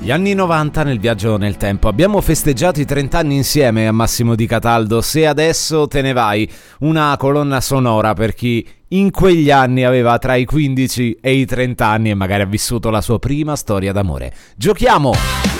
Gli anni 90 nel viaggio nel tempo. Abbiamo festeggiato i 30 anni insieme a Massimo Di Cataldo. Se adesso te ne vai, una colonna sonora per chi in quegli anni aveva tra i 15 e i 30 anni e magari ha vissuto la sua prima storia d'amore. Giochiamo!